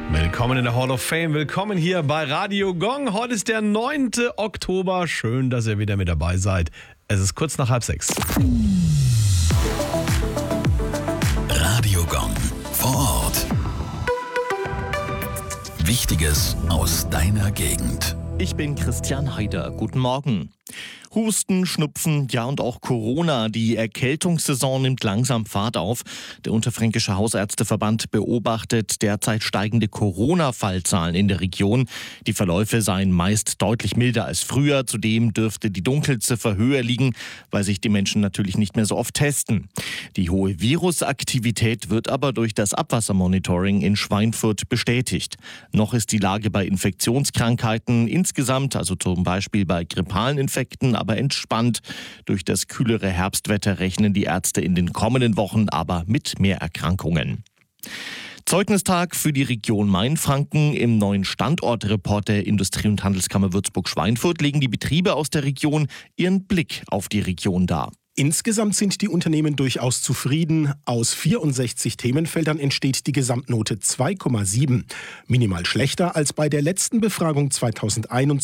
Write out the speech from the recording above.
Willkommen in der Hall of Fame, willkommen hier bei Radio Gong. Heute ist der 9. Oktober. Schön, dass ihr wieder mit dabei seid. Es ist kurz nach 5:30. Radio Gong vor Ort. Wichtiges aus deiner Gegend. Ich bin Christian Heider. Guten Morgen. Husten, Schnupfen, ja und auch Corona. Die Erkältungssaison nimmt langsam Fahrt auf. Der Unterfränkische Hausärzteverband beobachtet derzeit steigende Corona-Fallzahlen in der Region. Die Verläufe seien meist deutlich milder als früher. Zudem dürfte die Dunkelziffer höher liegen, weil sich die Menschen natürlich nicht mehr so oft testen. Die hohe Virusaktivität wird aber durch das Abwassermonitoring in Schweinfurt bestätigt. Noch ist die Lage bei Infektionskrankheiten insgesamt, also zum Beispiel bei grippalen Infekten, aber entspannt. Durch das kühlere Herbstwetter rechnen die Ärzte in den kommenden Wochen aber mit mehr Erkrankungen. Zeugnistag für die Region Mainfranken. Im neuen Standortreport der Industrie- und Handelskammer Würzburg-Schweinfurt legen die Betriebe aus der Region ihren Blick auf die Region dar. Insgesamt sind die Unternehmen durchaus zufrieden. Aus 64 Themenfeldern entsteht die Gesamtnote 2,7. Minimal schlechter als bei der letzten Befragung 2021.